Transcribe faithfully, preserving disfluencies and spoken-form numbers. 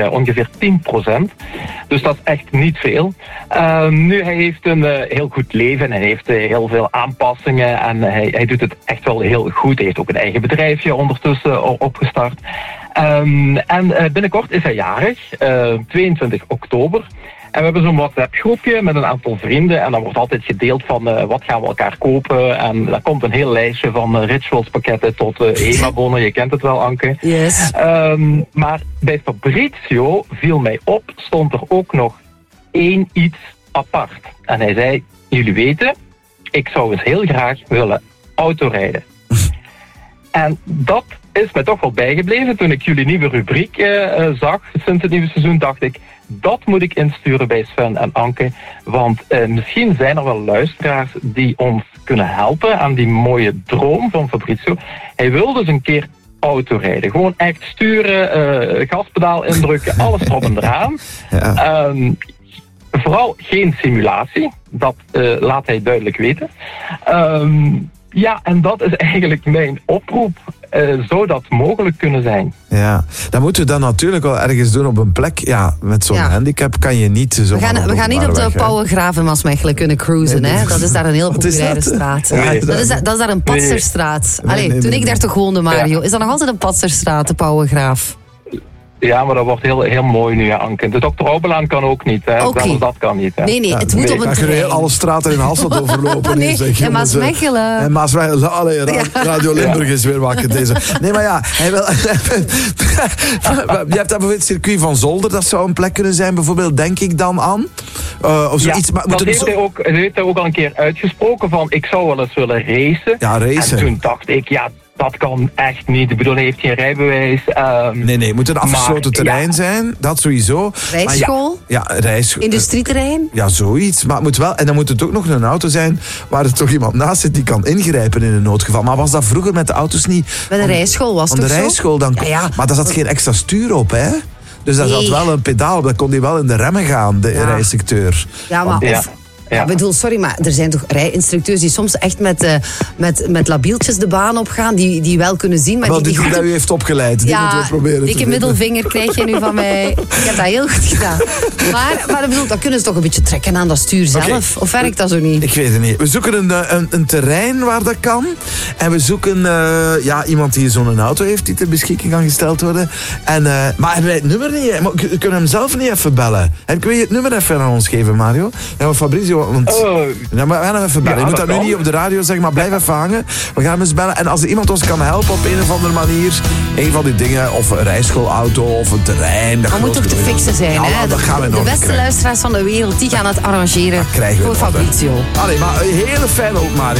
uh, ongeveer tien procent. Dus dat is echt niet veel. Uh, nu, hij heeft een uh, heel goed leven. Hij heeft uh, heel veel aanpassingen. En hij, hij doet het echt wel heel goed. Hij heeft ook een eigen bedrijfje ondertussen opgestart. Um, en uh, binnenkort is hij jarig. Uh, tweeëntwintig oktober. En we hebben zo'n WhatsApp-groepje met een aantal vrienden. En dan wordt altijd gedeeld van uh, wat gaan we elkaar kopen. En daar komt een heel lijstje van uh, ritualspakketten tot uh, HEMA-bonnen. Je kent het wel, Anke. Yes. Um, maar bij Fabrizio viel mij op, stond er ook nog één iets apart. En hij zei, jullie weten, ik zou eens heel graag willen autorijden. En dat is mij toch wel bijgebleven. Toen ik jullie nieuwe rubriek uh, zag, sinds het nieuwe seizoen, dacht ik, dat moet ik insturen bij Sven en Anke. Want uh, misschien zijn er wel luisteraars die ons kunnen helpen aan die mooie droom van Fabrizio. Hij wil dus een keer autorijden. Gewoon echt sturen, uh, gaspedaal indrukken, alles erop en eraan. Ja. Um, vooral geen simulatie. Dat uh, laat hij duidelijk weten. Um, ja, en dat is eigenlijk mijn oproep. Uh, zou dat mogelijk kunnen zijn? Ja, dan moeten we dat natuurlijk wel ergens doen op een plek. Ja, met zo'n ja. handicap kan je niet zo. We gaan, we gaan niet op de Pauwengraven Maasmechelen kunnen cruisen. Nee, hè? Dat is daar een heel populaire straat. Nee, dat, is, dat is daar een patserstraat. Nee. Allee, nee, nee, toen nee, ik daar toch woonde, Mario, ja. is dat nog altijd een patserstraat, de Pauwengraaf? Ja, maar dat wordt heel, heel mooi nu, ja, Anke. De dokter Aubelaan kan ook niet, hè. Okay. Zelfs dat kan niet, hè. Nee, nee, het ja, moet nee. op een terrein. Dan kun je alle straten in Halstad overlopen. Nee, zeg, en Maasmechelen. En Maasmechelen. Allee, ra- Radio Limburg is weer wakker deze. Nee, maar ja, hij wil... Je hebt daar het circuit van Zolder, dat zou een plek kunnen zijn, bijvoorbeeld, denk ik dan aan. Uh, of zoiets. Ja, maar dat heeft, zo... hij ook, hij heeft hij ook al een keer uitgesproken van, ik zou wel eens willen racen. Ja, racen. En toen dacht ik, ja... Dat kan echt niet. Ik bedoel, hij heeft geen rijbewijs. Um, nee, nee, het moet een afgesloten maar, terrein ja. zijn. Dat sowieso. Rijschool? Ja, ja rijschool. Industrieterrein? Ja, zoiets. Maar het moet wel, en dan moet het ook nog een auto zijn waar er toch iemand naast zit die kan ingrijpen in een noodgeval. Maar was dat vroeger met de auto's niet? Bij de rijschool was het toch zo? de rijschool dan. Ja, ja. Maar daar zat geen extra stuur op, hè? Dus daar nee. zat wel een pedaal. Dan kon hij wel in de remmen gaan, de ja. rijsecteur. Ja, maar... Ja. Ja, ik bedoel, sorry, maar er zijn toch rijinstructeurs die soms echt met, uh, met, met labieltjes de baan opgaan, die, die wel kunnen zien. Maar wel, die, die, die, die u heeft opgeleid, die ja, moeten we proberen dikke middelvinger krijg je nu van mij. Ik heb dat heel goed gedaan. Maar, maar bedoel, dan kunnen ze toch een beetje trekken aan dat stuur zelf. Okay. Of werkt dat zo niet? Ik weet het niet. We zoeken een, een, een terrein waar dat kan. En we zoeken uh, ja, iemand die zo'n auto heeft die ter beschikking kan gesteld worden. En, uh, maar hebben wij het nummer niet? We kunnen hem zelf niet even bellen. En kun je het nummer even aan ons geven, Mario? Ja, Fabrizio, want... Oh. Ja, maar we gaan hem even bellen. Ja, je moet dat, dat nu niet op de radio zeggen, maar blijf even hangen. We gaan hem eens bellen. En als er iemand ons kan helpen op een of andere manier, een van die dingen, of een rijschoolauto, of een terrein. Dat moet toch te fixen zijn, ja, hè? Dat gaan we de nog beste krijgen. Luisteraars van de wereld, die gaan het arrangeren voor Fabrizio. Allee, maar een hele fijne op, Mario.